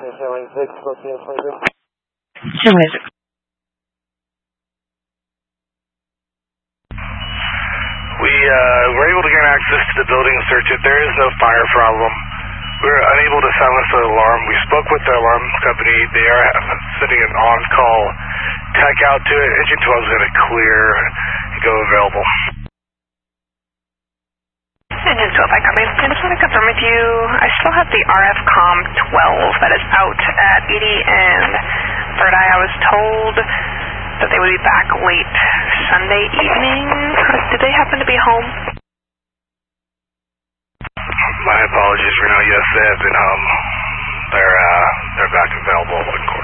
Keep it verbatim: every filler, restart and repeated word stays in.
Sure. We uh, were able to gain access to the building and search it. There is no fire problem. We were unable to silence the alarm. We spoke with the alarm company. They are sending an on-call tech out to it. Engine twelve is going to clear and go available. Engine twelve, I copy. I just want to confirm with you, I still have the R F COM twelve that is out at Edie and Bird Eye. I was told that they would be back late Sunday evening. Did they happen to be home? My apologies, Reno. Yes, they have been home. They're, uh, they're back available.